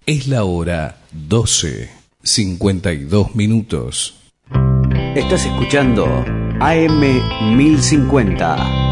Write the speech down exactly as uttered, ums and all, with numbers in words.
Es la hora doce, cincuenta y dos minutos. Estás escuchando A M mil cincuenta.